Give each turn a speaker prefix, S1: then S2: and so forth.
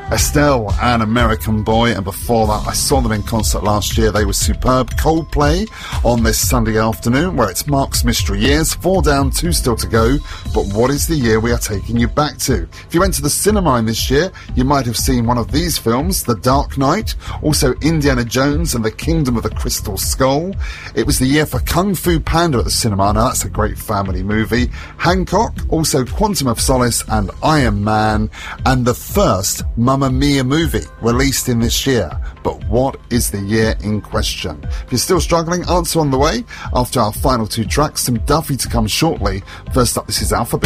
S1: Estelle, An American Boy, and before that I saw them in concert last year. They were superb. Coldplay on this Sunday afternoon, where it's Mark's Mystery Years. 4 down, 2 still to go, but what is the year we are taking you back to? If you went to the cinema in this year, you might have seen one of these films, The Dark Knight, also Indiana Jones and the Kingdom of the Crystal Skull. It was the year for Kung Fu Panda at the cinema. Now that's a great family movie. Hancock, also Quantum of Solace and Iron Man, and the first Mamma Mia movie released in this year. But what is the year in question? If you're still struggling, answer on the way. After our final 2 tracks, some Duffy to come shortly. First up, this is Alpha Beat.